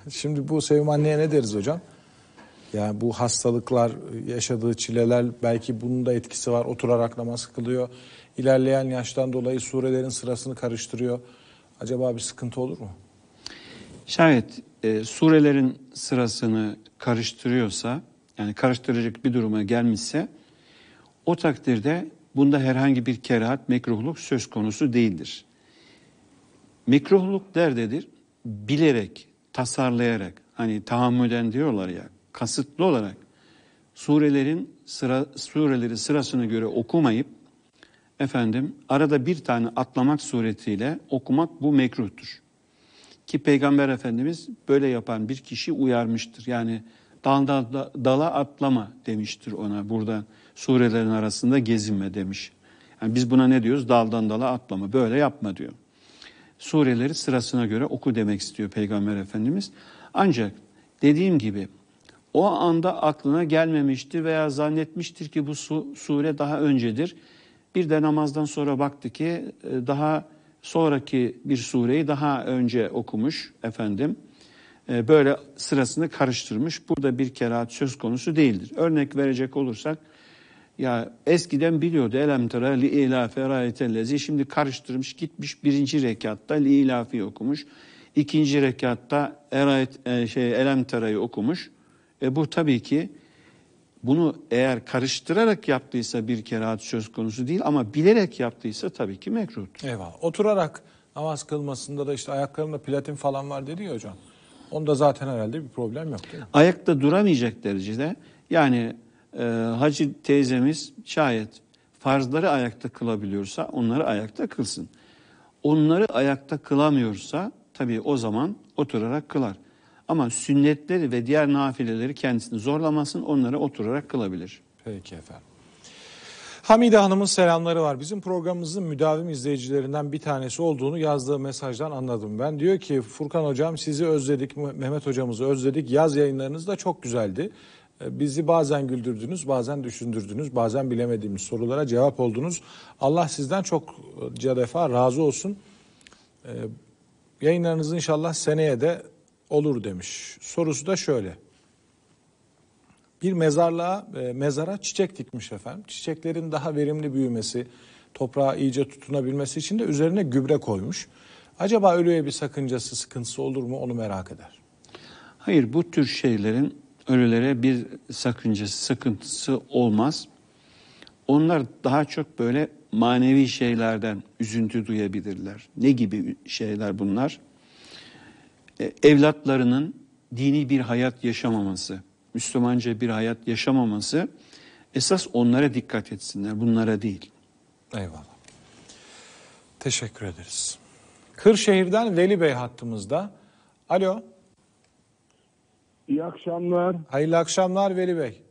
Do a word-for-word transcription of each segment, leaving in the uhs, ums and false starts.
Şimdi bu Sevim anneye ne deriz hocam? Yani bu hastalıklar, yaşadığı çileler, belki bunun da etkisi var. Oturarak namaz kılıyor. İlerleyen yaştan dolayı surelerin sırasını karıştırıyor. Acaba bir sıkıntı olur mu? Şayet e, surelerin sırasını karıştırıyorsa, yani karıştıracak bir duruma gelmişse, o takdirde bunda herhangi bir kerahat, mekruhluk söz konusu değildir. Mekruhluk nerededir? Bilerek, tasarlayarak, hani tahammüden diyorlar ya, kasıtlı olarak surelerin sıra sureleri sırasına göre okumayıp efendim arada bir tane atlamak suretiyle okumak bu mekruhtur. Ki Peygamber Efendimiz böyle yapan bir kişi uyarmıştır. Yani daldan dala atlama demiştir ona. Burada surelerin arasında gezinme demiş. Yani biz buna ne diyoruz? Daldan dala atlama. Böyle yapma diyor. Sureleri sırasına göre oku demek istiyor Peygamber Efendimiz. Ancak dediğim gibi o anda aklına gelmemiştir veya zannetmiştir ki bu sure daha öncedir. Bir de namazdan sonra baktı ki daha sonraki bir sureyi daha önce okumuş efendim. Böyle sırasını karıştırmış. Burada bir kerahat söz konusu değildir. Örnek verecek olursak, ya eskiden biliyordu elem tera li ilafe rayetellezi, şimdi karıştırmış gitmiş birinci rekatta li ilafi okumuş. İkinci rekatta erayet e, şey elem tera'yı okumuş. E bu tabii ki bunu eğer karıştırarak yaptıysa bir kerahat söz konusu değil, ama bilerek yaptıysa tabii ki mekruhtur. Eyvallah. Oturarak namaz kılmasında da işte ayaklarında platin falan var dedi ya hocam. Onda zaten herhalde bir problem yok değil mi? Ayakta duramayacak derecede, yani e, hacı teyzemiz şayet farzları ayakta kılabiliyorsa onları ayakta kılsın. Onları ayakta kılamıyorsa tabii o zaman oturarak kılar. Ama sünnetleri ve diğer nafileleri kendisini zorlamasın, onları oturarak kılabilir. Peki efendim. Hamide Hanım'ın selamları var. Bizim programımızın müdavim izleyicilerinden bir tanesi olduğunu yazdığı mesajdan anladım ben. Diyor ki Furkan hocam sizi özledik, Mehmet hocamızı özledik. Yaz yayınlarınız da çok güzeldi. Bizi bazen güldürdünüz, bazen düşündürdünüz, bazen bilemediğimiz sorulara cevap oldunuz. Allah sizden çok defa razı olsun. Ee, yayınlarınız inşallah seneye de olur demiş. Sorusu da şöyle. Bir mezarlığa, e, mezara çiçek dikmiş efendim. Çiçeklerin daha verimli büyümesi, toprağa iyice tutunabilmesi için de üzerine gübre koymuş. Acaba ölüye bir sakıncası, sıkıntısı olur mu, onu merak eder. Hayır, bu tür şeylerin ölülere bir sakıncası, sıkıntısı olmaz. Onlar daha çok böyle manevi şeylerden üzüntü duyabilirler. Ne gibi şeyler bunlar? E, evlatlarının dini bir hayat yaşamaması, Müslümanca bir hayat yaşamaması, esas onlara dikkat etsinler, bunlara değil. Eyvallah. Teşekkür ederiz. Kırşehir'den Veli Bey hattımızda. Alo. İyi akşamlar. Hayırlı akşamlar Veli Bey.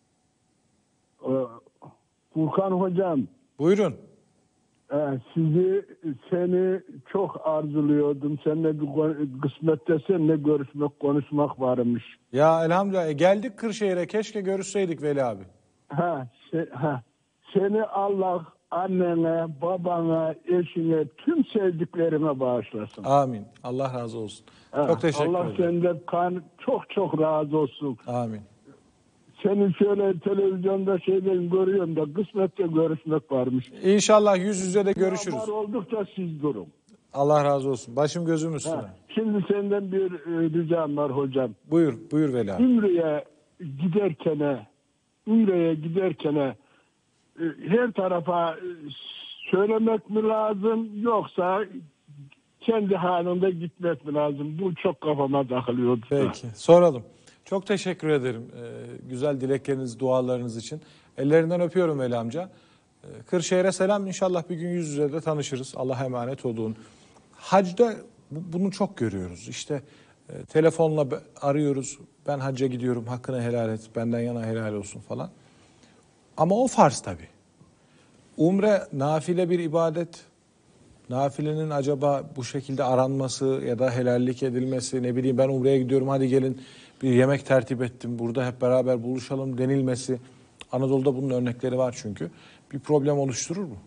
Ee, Furkan hocam. Buyurun. E, sizi, seni çok arzuluyordum. Seninle bir kısmetse seninle görüşmek, konuşmak varmış. Ya elhamdülillah. E, geldik Kırşehir'e. Keşke görüşseydik Veli abi. Ha, se, ha. Seni Allah annene, babana, eşine, tüm sevdiklerine bağışlasın. Amin. Allah razı olsun. Ha, çok teşekkür Allah ederim. Allah senden kan, çok çok razı olsun. Amin. Seni şöyle televizyonda şeyden görüyorum da kısmetse görüşmek varmış. İnşallah yüz yüze de görüşürüz. Var oldukça siz durun. Allah razı olsun. Başım gözüm üstüne. Ha, şimdi senden bir e, ricam var hocam. Buyur, buyur Veli abi. Ümre'ye giderkene, Ümre'ye giderkene e, her tarafa e, söylemek mi lazım yoksa kendi halinde gitmek mi lazım? Bu çok kafama takılıyordu. Peki, soralım. Çok teşekkür ederim ee, güzel dilekleriniz, dualarınız için. Ellerinden öpüyorum Veli amca. Ee, Kırşehir'e selam. İnşallah bir gün yüz yüze de tanışırız. Allah'a emanet olun. Hacda bunu çok görüyoruz. İşte e, telefonla arıyoruz. Ben hacca gidiyorum, hakkını helal et, benden yana helal olsun falan. Ama o farz tabii. Umre nafile bir ibadet. Nafilenin acaba bu şekilde aranması ya da helallik edilmesi, ne bileyim ben umreye gidiyorum hadi gelin bir yemek tertip ettim, burada hep beraber buluşalım denilmesi. Anadolu'da bunun örnekleri var çünkü. Bir problem oluşturur mu?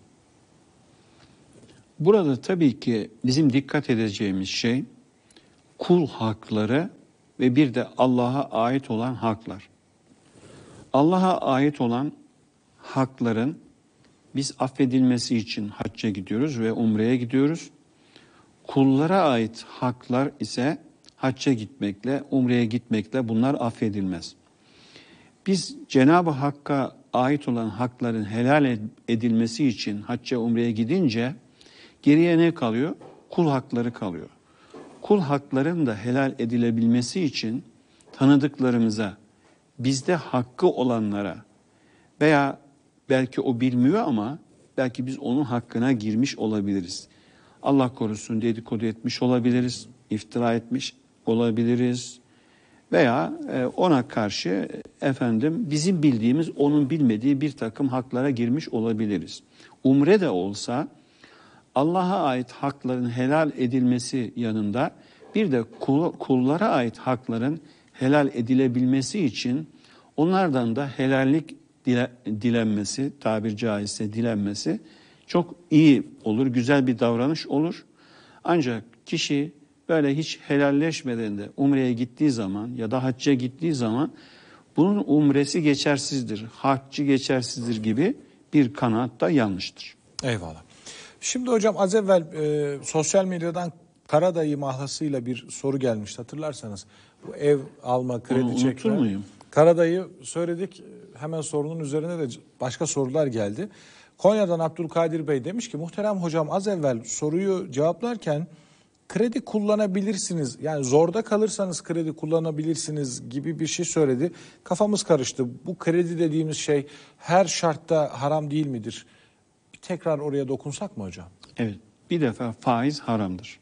Burada tabii ki bizim dikkat edeceğimiz şey kul hakları ve bir de Allah'a ait olan haklar. Allah'a ait olan hakların biz affedilmesi için hacca gidiyoruz ve umreye gidiyoruz. Kullara ait haklar ise hacca gitmekle, umreye gitmekle bunlar affedilmez. Biz Cenab-ı Hakk'a ait olan hakların helal edilmesi için hacca, umreye gidince geriye ne kalıyor? Kul hakları kalıyor. Kul hakların da helal edilebilmesi için tanıdıklarımıza, bizde hakkı olanlara veya belki o bilmiyor ama belki biz onun hakkına girmiş olabiliriz. Allah korusun dedikodu etmiş olabiliriz, iftira etmiş olabiliriz veya ona karşı efendim bizim bildiğimiz onun bilmediği bir takım haklara girmiş olabiliriz. Umre de olsa Allah'a ait hakların helal edilmesi yanında bir de kul, kullara ait hakların helal edilebilmesi için onlardan da helallik dile, dilenmesi, tabir caizse dilenmesi çok iyi olur, güzel bir davranış olur. Ancak kişi böyle hiç helalleşmeden de umreye gittiği zaman ya da hacca gittiği zaman bunun umresi geçersizdir, haccı geçersizdir gibi bir kanaat da yanlıştır. Eyvallah. Şimdi hocam az evvel e, sosyal medyadan Karadayı mahlasıyla bir soru gelmişti hatırlarsanız. Bu ev alma, kredi Onu çekme. unutur muyum? Karadayı söyledik, hemen sorunun üzerine de başka sorular geldi. Konya'dan Abdülkadir Bey demiş ki muhterem hocam az evvel soruyu cevaplarken kredi kullanabilirsiniz, yani zorda kalırsanız kredi kullanabilirsiniz gibi bir şey söyledi. Kafamız karıştı. Bu kredi dediğimiz şey her şartta haram değil midir? Bir tekrar oraya dokunsak mı hocam? Evet, bir defa faiz haramdır.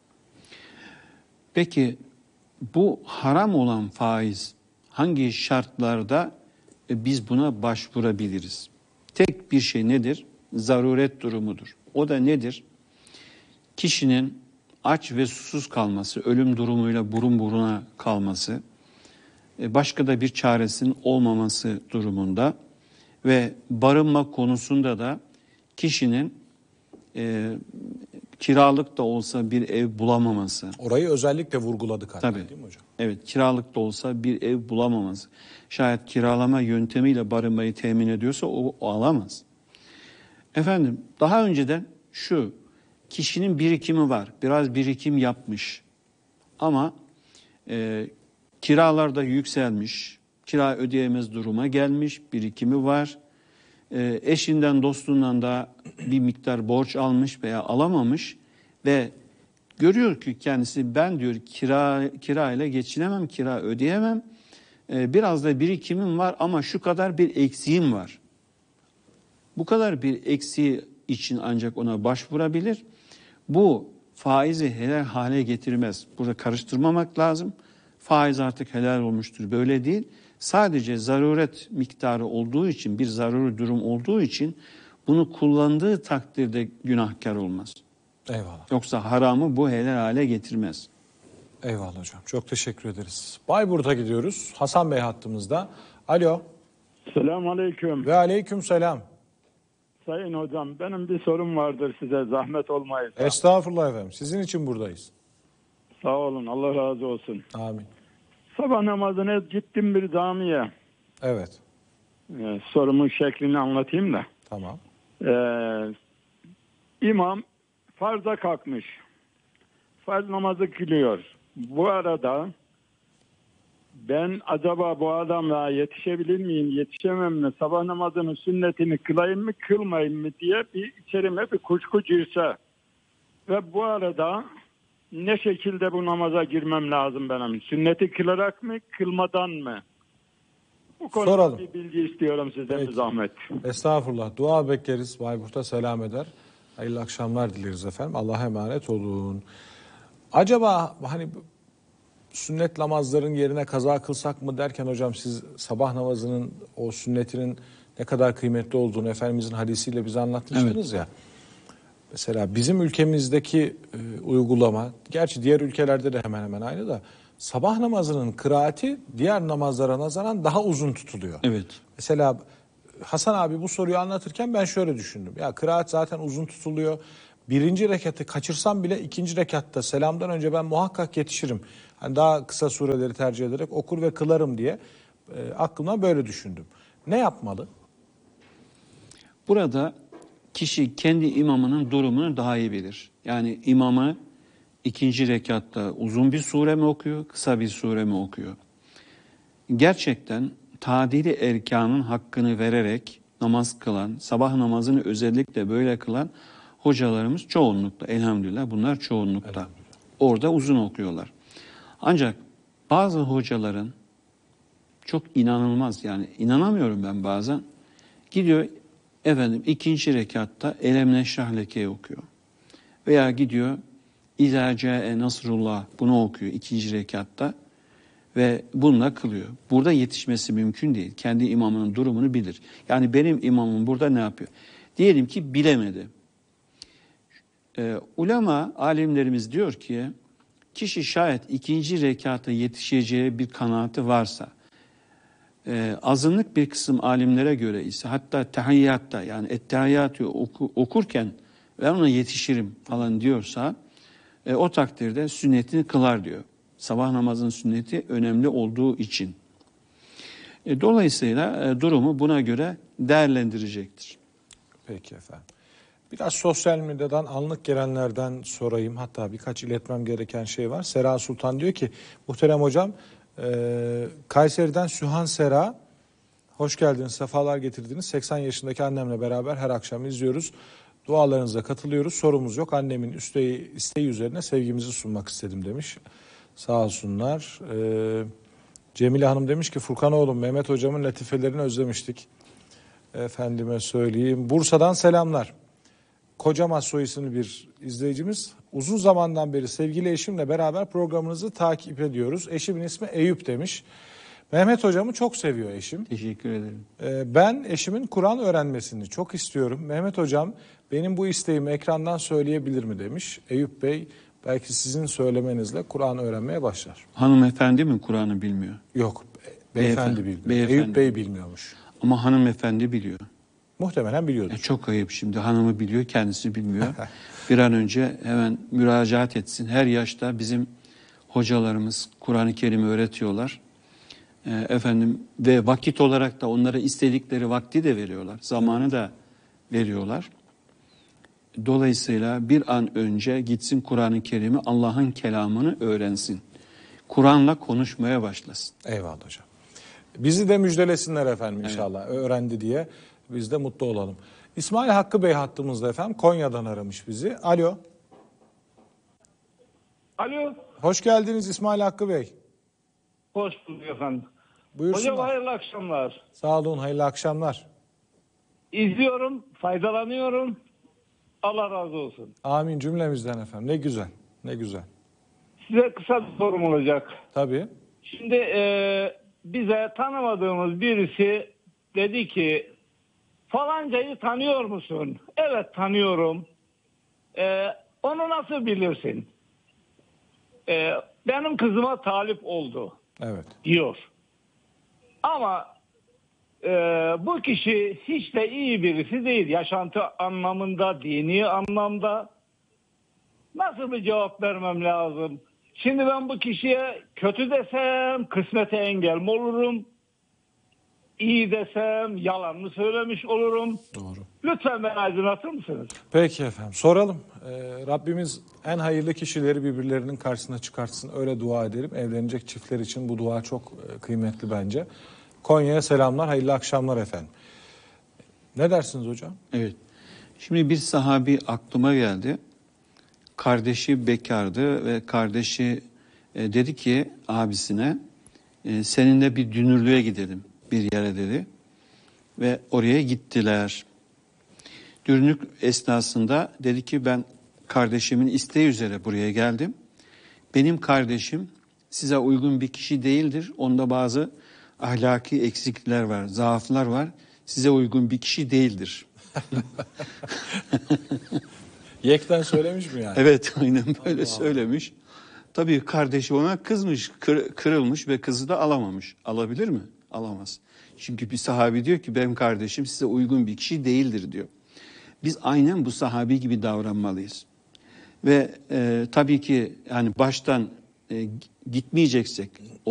Peki bu haram olan faiz hangi şartlarda biz buna başvurabiliriz? Tek bir şey nedir? Zaruret durumudur. O da nedir? Kişinin aç ve susuz kalması, ölüm durumuyla burun buruna kalması, başka da bir çaresinin olmaması durumunda ve barınma konusunda da kişinin e, kiralık da olsa bir ev bulamaması. Orayı özellikle vurguladık hatta, Tabii. değil mi hocam? Evet, kiralık da olsa bir ev bulamaması. Şayet kiralama yöntemiyle barınmayı temin ediyorsa o, o alamaz. Efendim, daha önceden şu, kişinin birikimi var, biraz birikim yapmış ama e, kiralarda yükselmiş, kira ödeyemez duruma gelmiş, birikimi var. E, eşinden, dostundan da bir miktar borç almış veya alamamış ve görüyor ki kendisi ben diyor kira kira ile geçinemem, kira ödeyemem. Ee, biraz da birikimim var ama şu kadar bir eksiğim var. Bu kadar bir eksiği için ancak ona başvurabilir. Bu faizi helal hale getirmez. Burada karıştırmamak lazım. Faiz artık helal olmuştur. Böyle değil. Sadece zaruret miktarı olduğu için, bir zaruri durum olduğu için bunu kullandığı takdirde günahkar olmaz. Eyvallah. Yoksa haramı bu helal hale getirmez. Eyvallah hocam. Çok teşekkür ederiz. Bayburt'a gidiyoruz. Hasan Bey hattımızda. Alo. Selamünaleyküm. Ve aleyküm selam. Sayın hocam, benim bir sorum vardır size, zahmet olmayırsa. Estağfurullah efendim. Sizin için buradayız. Sağ olun, Allah razı olsun. Amin. Sabah namazına gittim bir camiye. Evet. Ee, sorumun şeklini anlatayım da. Tamam. Ee, imam farza kalkmış. Farz namazı kılıyor. Bu arada ben acaba bu adamla yetişebilir miyim, yetişemem mi, sabah namazının sünnetini kılayım mı, kılmayayım mı diye bir içerime bir kuşku girse. Ve bu arada ne şekilde bu namaza girmem lazım benim? Sünneti kılarak mı, kılmadan mı? Bu konuda Soralım. bir bilgi istiyorum sizden, Peki. bir zahmet. Estağfurullah. Dua bekleriz. Bayburt'a selam eder. Hayırlı akşamlar dileriz efendim. Allah'a emanet olun. Acaba hani sünnet namazların yerine kaza kılsak mı derken hocam siz sabah namazının o sünnetinin ne kadar kıymetli olduğunu Efendimizin hadisiyle bize anlatmıştınız, evet, ya. Mesela bizim ülkemizdeki e, uygulama, gerçi diğer ülkelerde de hemen hemen aynı da, sabah namazının kıraati diğer namazlara nazaran daha uzun tutuluyor. Evet. Mesela Hasan abi bu soruyu anlatırken ben şöyle düşündüm. Ya kıraat zaten uzun tutuluyor. birinci rekatı kaçırsam bile ikinci rekatta selamdan önce ben muhakkak yetişirim. Hani daha kısa sureleri tercih ederek okur ve kılarım diye e, aklımdan böyle düşündüm. Ne yapmalı? Burada kişi kendi imamının durumunu daha iyi bilir. Yani imamı ikinci rekatta uzun bir sure mi okuyor, kısa bir sure mi okuyor? Gerçekten tadili erkanın hakkını vererek namaz kılan, sabah namazını özellikle böyle kılan hocalarımız çoğunlukla, elhamdülillah bunlar çoğunlukta. Elhamdülillah. Orada uzun okuyorlar. Ancak bazı hocaların çok inanılmaz, yani inanamıyorum ben bazen, gidiyor efendim ikinci rekatta Elem Neşrah Leke'yi okuyor. Veya gidiyor İzâ câe Nasrullah bunu okuyor ikinci rekatta ve bununla kılıyor. Burada yetişmesi mümkün değil. Kendi imamının durumunu bilir. Yani benim imamım burada ne yapıyor? Diyelim ki bilemedi. Ee, ulema, alimlerimiz diyor ki kişi şayet ikinci rekata yetişeceği bir kanaati varsa, e, azınlık bir kısım alimlere göre ise hatta tehiyyatta yani ettehiyyatı oku, okurken ben ona yetişirim falan diyorsa e, o takdirde sünnetini kılar diyor. Sabah namazının sünneti önemli olduğu için. E, dolayısıyla e, durumu buna göre değerlendirecektir. Peki efendim. Biraz sosyal medyadan anlık gelenlerden sorayım. Hatta birkaç iletmem gereken şey var. Sera Sultan diyor ki, muhterem hocam, e, Kayseri'den Sühan Sera, hoş geldiniz, sefalar getirdiniz. seksen yaşındaki annemle beraber her akşam izliyoruz. Dualarınıza katılıyoruz. Sorumuz yok. Annemin isteği, isteği üzerine sevgimizi sunmak istedim demiş. Sağ olsunlar. Ee, Cemile Hanım demiş ki, Furkan oğlum Mehmet hocamın latifelerini özlemiştik. Efendime söyleyeyim. Bursa'dan selamlar. Kocamaz soy isimli bir izleyicimiz. Uzun zamandan beri sevgili eşimle beraber programınızı takip ediyoruz. Eşimin ismi Eyüp demiş. Mehmet hocamı çok seviyor eşim. Teşekkür ederim. Ee, ben eşimin Kur'an öğrenmesini çok istiyorum. Mehmet hocam benim bu isteğimi ekrandan söyleyebilir mi demiş. Eyüp Bey belki sizin söylemenizle Kur'an öğrenmeye başlar. Hanımefendi mi Kur'an'ı bilmiyor? Yok, beyefendi, beyefendi bilmiyor. Beyefendi. Eyüp Bey bilmiyormuş. Ama hanımefendi biliyor. Muhtemelen biliyordur. E çok ayıp şimdi, hanımı biliyor, kendisi bilmiyor. Bir an önce hemen müracaat etsin. Her yaşta bizim hocalarımız Kur'an-ı Kerim'i öğretiyorlar. E, efendim ve vakit olarak da onlara istedikleri vakti de veriyorlar. Zamanı da veriyorlar. Dolayısıyla bir an önce gitsin Kur'an-ı Kerim'i, Allah'ın kelamını öğrensin. Kur'an'la konuşmaya başlasın. Eyvallah hocam. Bizi de müjdelesinler efendim inşallah. Evet. Öğrendi diye biz de mutlu olalım. İsmail Hakkı Bey hattımızda efendim. Konya'dan aramış bizi. Alo. Alo. Hoş geldiniz İsmail Hakkı Bey. Hoş bulduk efendim. Buyursunlar. Hocam hayırlı akşamlar. Sağ olun, hayırlı akşamlar. İzliyorum, faydalanıyorum. Allah razı olsun. Amin cümlemizden efendim. Ne güzel, ne güzel. Size kısa bir sorum olacak. Tabii. Şimdi e, bize tanımadığımız birisi dedi ki, falancayı tanıyor musun? Evet tanıyorum. E, onu nasıl bilirsin? E, benim kızıma talip oldu. Evet. Diyor. Ama e, bu kişi hiç de iyi birisi değil. Yaşantı anlamında, dini anlamda. Nasıl bir cevap vermem lazım? Şimdi ben bu kişiye kötü desem kısmete engel mi olurum? İyi desem yalan mı söylemiş olurum? Doğru. Lütfen beni aydınlatır mısınız? Peki efendim, soralım. Ee, Rabbimiz en hayırlı kişileri birbirlerinin karşısına çıkartsın. Öyle dua edelim. Evlenecek çiftler için bu dua çok e, kıymetli bence. Konya'ya selamlar, hayırlı akşamlar efendim. Ne dersiniz hocam? Evet. Şimdi bir sahabi aklıma geldi. Kardeşi bekardı ve kardeşi e, dedi ki abisine, e, seninle bir dünürlüğe gidelim bir yere dedi. Ve oraya gittiler. Dünürlük esnasında dedi ki, ben kardeşimin isteği üzere buraya geldim. Benim kardeşim size uygun bir kişi değildir. Onda bazı ahlaki eksiklikler var, zaaflar var. Size uygun bir kişi değildir. Yekten söylemiş mi yani? Evet, aynen böyle Allah söylemiş. Tabii kardeşi ona kızmış, kır, kırılmış ve kızı da alamamış. Alabilir mi? Alamaz. Çünkü bir sahabi diyor ki, benim kardeşim size uygun bir kişi değildir diyor. Biz aynen bu sahabi gibi davranmalıyız. Ve e, tabii ki yani baştan e, gitmeyeceksek,